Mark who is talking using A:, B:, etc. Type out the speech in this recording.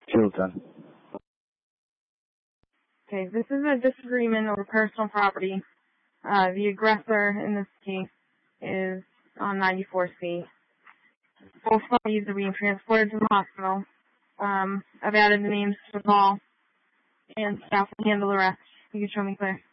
A: Chilton.
B: Okay, this is a disagreement over personal property. The aggressor in this case is on 94C. Both parties are being transported to the hospital. I've added the names to the call, and staff will handle the rest. You can show me clear.